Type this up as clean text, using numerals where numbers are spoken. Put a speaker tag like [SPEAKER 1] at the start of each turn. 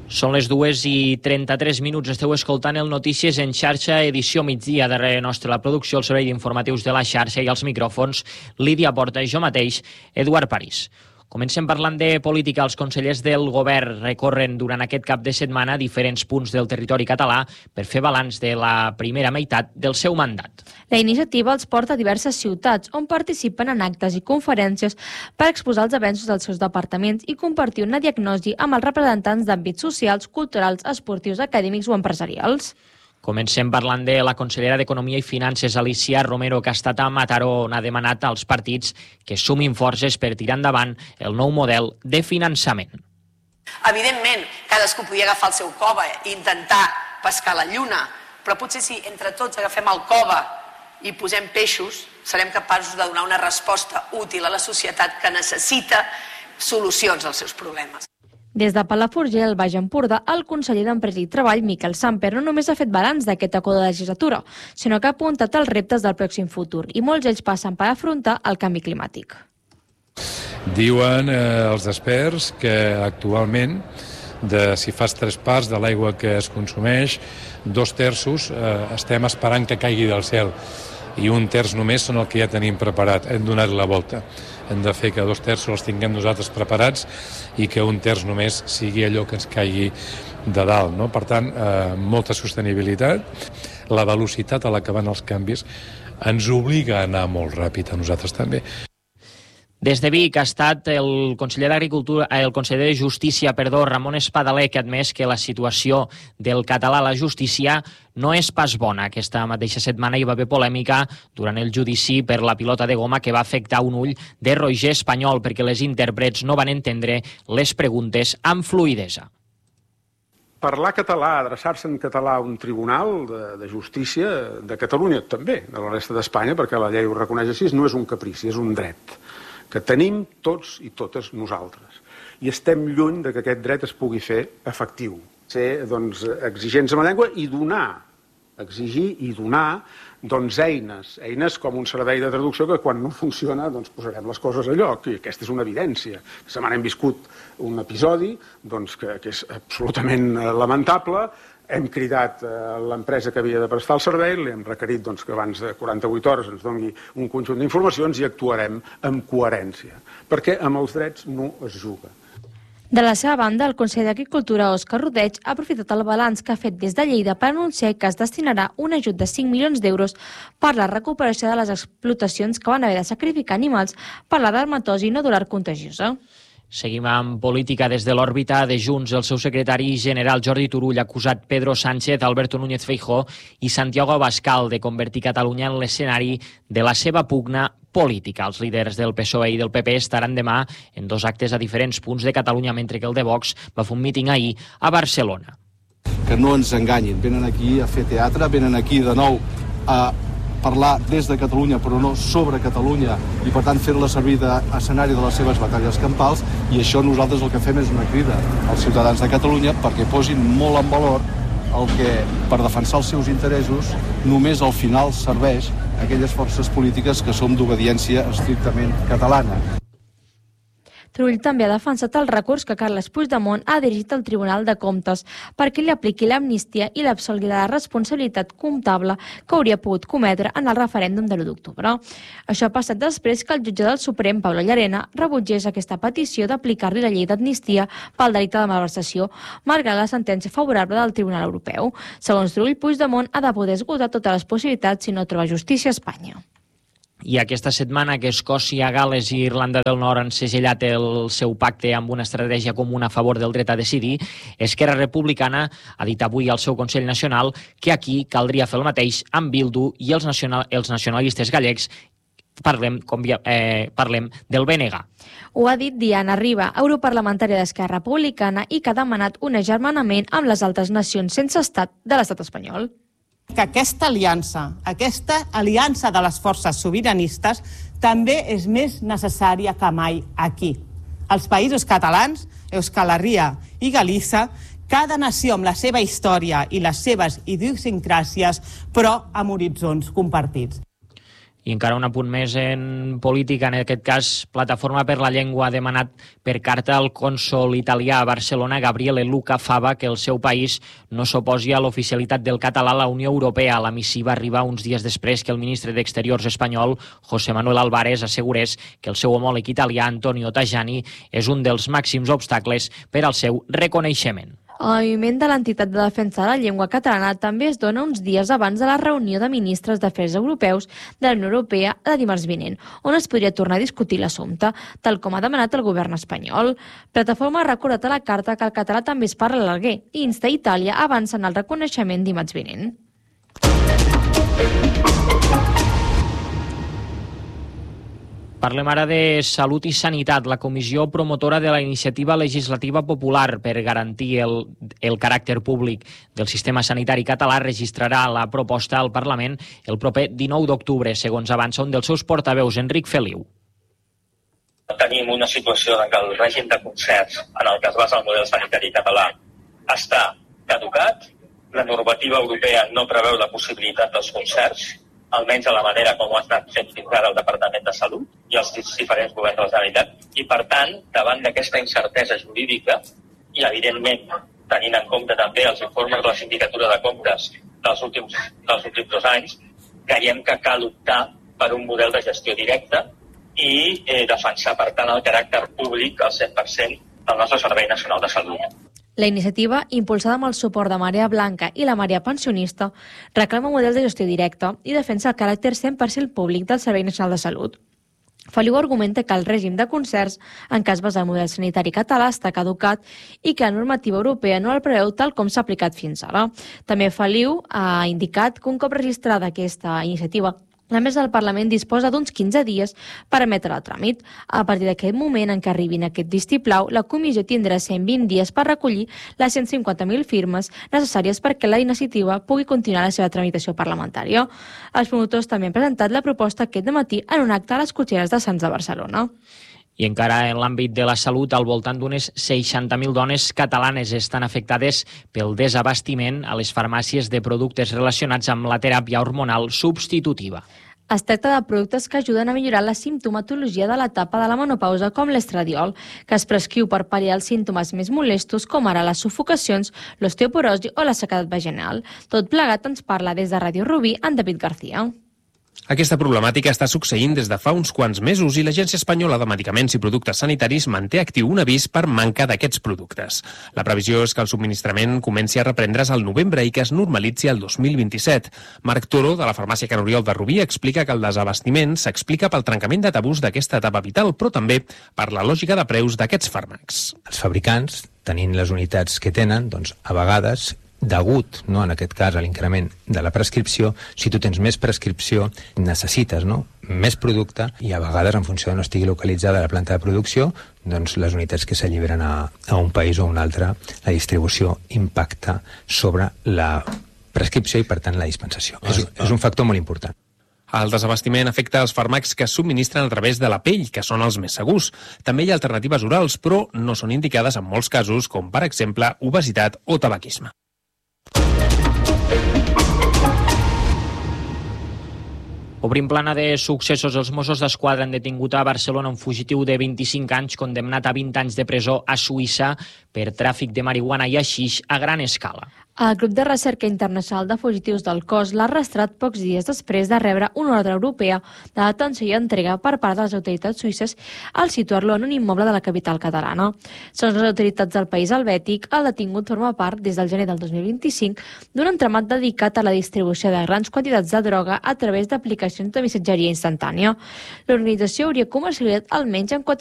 [SPEAKER 1] Són les 2:33. Esteu escoltant el Notícies en xarxa, edició migdia. Darrere nostre la producció, el servei d'informatius de la xarxa i els micròfons, Lídia Porta i jo mateix, Eduard París. Comencem parlant de política. Els consellers del govern recorren durant aquest cap de setmana diferents punts del territori català per fer balanç de la primera meitat del seu mandat.
[SPEAKER 2] La iniciativa els porta a diverses ciutats on participen en actes i conferències per exposar els avenços dels seus departaments i compartir una diagnosi amb els representants d'àmbits socials, culturals, esportius, acadèmics o empresarials.
[SPEAKER 1] Comencem parlant de la consellera d'Economia i Finances, Alicia Romero, que ha estat a Mataró, on ha demanat als partits que sumin forces per tirar endavant el nou model de finançament.
[SPEAKER 3] Evidentment, cadascú podia agafar el seu cova i intentar pescar la lluna, però potser si entre tots agafem el cova i posem peixos, serem capaços de donar una resposta útil a la societat que necessita solucions als seus problemes.
[SPEAKER 2] Des de Palafrugell, al Baix Empordà, el conseller d'Empresa i Treball, Miquel Samper, no només ha fet balanç d'aquesta de legislatura, sinó que ha apuntat els reptes del pròxim futur, i molts ells passen per afrontar el canvi climàtic.
[SPEAKER 4] Diuen els experts que actualment, si fas 3 parts de l'aigua que es consumeix, 2/3 estem esperant que caigui del cel, i 1/3 només són el que ja tenim preparat. Hem donat la volta. Hem de fer que 2/3 els tinguem nosaltres preparats i que 1/3 només sigui allò que ens caigui de dalt, no? Per tant, molta sostenibilitat. La velocitat a la que van els canvis ens obliga a anar molt ràpid a nosaltres també.
[SPEAKER 1] Des de Vic ha estat el conseller de Justícia, Ramon Espadaler, que ha admès que la situació del català a la justícia no és pas bona. Aquesta mateixa setmana hi va haver polèmica durant el judici per la pilota de goma que va afectar un ull de Roger Espanyol perquè les intèrprets no van entendre les preguntes amb fluïdesa.
[SPEAKER 5] Parlar català, adreçar-se en català a un tribunal de justícia de Catalunya, també, de la resta d'Espanya, perquè la llei ho reconeix així, no és un caprici, és un dret que tenim tots i totes nosaltres. I estem lluny de que aquest dret es pugui fer efectiu. Ser exigents amb la llengua i exigir i donar eines com un servei de traducció que quan no funciona posarem les coses a lloc, i aquesta és una evidència. Aquesta setmana hem viscut un episodi que és absolutament lamentable. Hem cridat l'empresa que havia de prestar el servei, li hem requerit que abans de 48 hores ens doni un conjunt d'informacions i actuarem amb coherència, perquè amb els drets no es juga.
[SPEAKER 2] De la seva banda, el conseller d'Agricultura, Òscar Rodeig, ha aprofitat el balanç que ha fet des de Lleida per anunciar que es destinarà un ajut de 5 milions d'euros per la recuperació de les explotacions que van haver de sacrificar animals per la dermatosi nodular contagiosa.
[SPEAKER 1] Seguim amb política. Des de l'òrbita de Junts. El seu secretari general Jordi Turull ha acusat Pedro Sánchez, Alberto Núñez Feijóo i Santiago Abascal de convertir Catalunya en l'escenari de la seva pugna política. Els líders del PSOE i del PP estaran demà en 2 actes a diferents punts de Catalunya, mentre que el de Vox va fer un míting ahir a Barcelona.
[SPEAKER 6] Que no ens enganyin. Venen aquí a fer teatre, venen aquí de nou a parlar des de Catalunya, però no sobre Catalunya, i per tant fer-la servir d'escenari de les seves batalles campals, i això nosaltres el que fem és una crida als ciutadans de Catalunya perquè posin molt en valor el que, per defensar els seus interessos, només al final serveix a aquelles forces polítiques que som d'obediència estrictament catalana.
[SPEAKER 2] Turull també ha defensat el recurs que Carles Puigdemont ha dirigit al Tribunal de Comptes perquè li apliqui l'amnistia i l'absolgui de la responsabilitat comptable que hauria pogut cometre en el referèndum de l'1 d'octubre. Això ha passat després que el jutge del Suprem, Pablo Llarena, rebutgés aquesta petició d'aplicar-li la llei d'amnistia pel delicte de malversació, malgrat la sentència favorable del Tribunal Europeu. Segons Turull, Puigdemont ha de poder esgotar totes les possibilitats si no troba justícia a Espanya.
[SPEAKER 1] I aquesta setmana que Escòcia, Gal·les i Irlanda del Nord han segellat el seu pacte amb una estratègia comuna a favor del dret a decidir, Esquerra Republicana ha dit avui al seu Consell Nacional que aquí caldria fer el mateix amb Bildu i els nacionalistes gallecs. Parlem del BNG.
[SPEAKER 2] Ho ha dit Diana Riba, europarlamentària d'Esquerra Republicana, i que ha demanat un agermanament amb les altres nacions sense estat de l'estat espanyol.
[SPEAKER 7] Que aquesta aliança de les forces sobiranistes també és més necessària que mai aquí. Els països catalans, Euskal Herria i Galícia, cada nació amb la seva història i les seves idiosincràsies, però amb horitzons compartits.
[SPEAKER 1] I encara un apunt més en política, en aquest cas, Plataforma per la Llengua ha demanat per carta al cònsol italià a Barcelona, Gabriele Luca Fava, que el seu país no s'oposi a l'oficialitat del català a la Unió Europea. La missiva arriba uns dies després que el ministre d'Exteriors espanyol, José Manuel Álvarez, assegurés que el seu homòleg italià, Antonio Tajani, és un dels màxims obstacles per al seu reconeixement.
[SPEAKER 2] El moviment de l'entitat de defensa de la llengua catalana també es dona uns dies abans de la reunió de ministres d'Afers Europeus de la Unió Europea de dimarts vinent, on es podria tornar a discutir l'assumpte, tal com ha demanat el govern espanyol. Plataforma ha recordat a la carta que el català també es parla a l'Alguer i insta a Itàlia a avançar en el reconeixement dimarts vinent.
[SPEAKER 1] Parlem ara de Salut i Sanitat. La comissió promotora de la iniciativa legislativa popular per garantir el caràcter públic del sistema sanitari català registrarà la proposta al Parlament el proper 19 d'octubre, segons avança un dels seus portaveus, Enric Feliu.
[SPEAKER 8] Tenim una situació en què el règim de concerts en el que es basa el model sanitari català està caducat, la normativa europea no preveu la possibilitat dels concerts, almenys a la manera com ho ha estat fent fins ara el Departament de Salut i els diferents governs de la Generalitat. I, per tant, davant d'aquesta incertesa jurídica i, evidentment, tenint en compte també els informes de la Sindicatura de Comptes dels últims 2 anys, creiem que cal optar per un model de gestió directa i defensar, per tant, el caràcter públic al 100% del nostre Servei Nacional de Salut.
[SPEAKER 2] La iniciativa, impulsada amb el suport de Marea Blanca i la Marea Pensionista, reclama un model de gestió directa i defensa el caràcter 100% públic del Servei Nacional de Salut. Feliu argumenta que el règim de concerts, en cas basat en el model sanitari català, està caducat i que la normativa europea no el preveu tal com s'ha aplicat fins ara. També Feliu ha indicat que un cop registrada aquesta iniciativa, la mesa del Parlament disposa d'uns 15 dies per emetre el tràmit. A partir d'aquest moment en què arribin aquest vistiplau, la comissió tindrà 120 dies per recollir les 150.000 firmes necessàries perquè la iniciativa pugui continuar la seva tramitació parlamentària. Els promotors també han presentat la proposta aquest dematí en un acte a les cotxeres de Sants de Barcelona.
[SPEAKER 1] I encara en l'àmbit de la salut, al voltant d'unes 60.000 dones catalanes estan afectades pel desabastiment a les farmàcies de productes relacionats amb la teràpia hormonal substitutiva.
[SPEAKER 2] Es tracta de productes que ajuden a millorar la simptomatologia de l'etapa de la menopausa, com l'estradiol, que es prescriu per pal·liar els símptomes més molestos, com ara les sufocacions, l'osteoporosi o la sequedat vaginal. Tot plegat ens parla des de Ràdio Rubí en David García.
[SPEAKER 9] Aquesta problemàtica està succeint des de fa uns quants mesos i l'Agència Espanyola de Medicaments i Productes Sanitaris manté actiu un avís per manca d'aquests productes. La previsió és que el subministrament comenci a reprendre's al novembre i que es normalitzi el 2027. Marc Toro, de la farmàcia Can Oriol de Rubí, explica que el desabastiment s'explica pel trencament de tabús d'aquesta etapa vital, però també per la lògica de preus d'aquests fàrmacs.
[SPEAKER 10] Els fabricants, tenint les unitats que tenen, doncs a vegades degut, no, en aquest cas, a l'increment de la prescripció, si tu tens més prescripció, necessites més producte i a vegades, en funció de no estigui localitzada la planta de producció, doncs les unitats que s'alliberen a un país o a un altre, la distribució impacta sobre la prescripció i, per tant, la dispensació. És un factor molt important.
[SPEAKER 9] El desabastiment afecta els fàrmacs que es subministren a través de la pell, que són els més segurs. També hi ha alternatives orals, però no són indicades en molts casos, com per exemple obesitat o tabaquisme.
[SPEAKER 1] Obrim plana de successos. Els Mossos d'Esquadra han detingut a Barcelona un fugitiu de 25 anys condemnat a 20 anys de presó a Suïssa per tràfic de marihuana i haixix a gran escala.
[SPEAKER 2] El Grup de Recerca Internacional de Fugitius del Cos l'ha arrestat pocs dies després de rebre una ordre europea de detenció i entrega per part de les autoritats suïsses al situar-lo en un immoble de la capital catalana. Segons les autoritats del país helvètic, el detingut forma part, des del gener del 2025, d'un entramat dedicat a la distribució de grans quantitats de droga a través d'aplicacions de missatgeria instantània. L'organització hauria comercialitzat almenys en